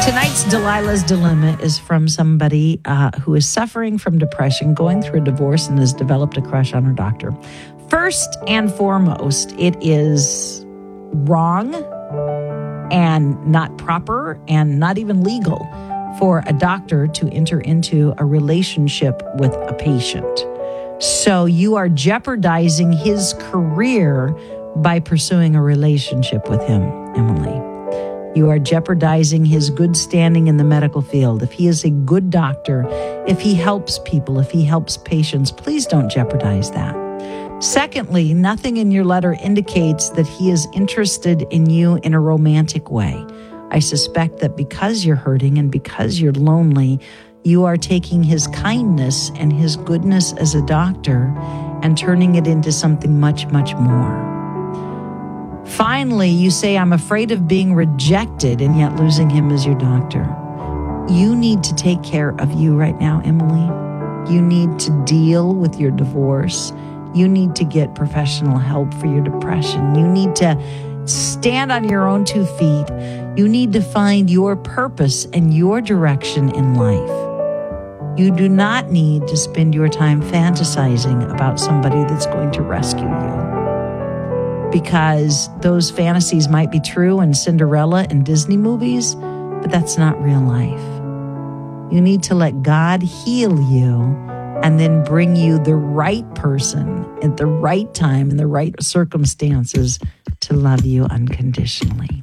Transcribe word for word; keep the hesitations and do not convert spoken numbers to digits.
Tonight's Delilah's Dilemma is from somebody uh, who is suffering from depression, going through a divorce, and has developed a crush on her doctor. First and foremost, it is wrong and not proper and not even legal for a doctor to enter into a relationship with a patient. So you are jeopardizing his career by pursuing a relationship with him, Emily. You are jeopardizing his good standing in the medical field. If he is a good doctor, if he helps people, if he helps patients, please don't jeopardize that. Secondly, nothing in your letter indicates that he is interested in you in a romantic way. I suspect that because you're hurting and because you're lonely, you are taking his kindness and his goodness as a doctor and turning it into something much, much more. Finally, you say, I'm afraid of being rejected and yet losing him as your doctor. You need to take care of you right now, Emily. You need to deal with your divorce. You need to get professional help for your depression. You need to stand on your own two feet. You need to find your purpose and your direction in life. You do not need to spend your time fantasizing about somebody that's going to rescue you. Because those fantasies might be true in Cinderella and Disney movies, but that's not real life. You need to let God heal you and then bring you the right person at the right time in the right circumstances to love you unconditionally.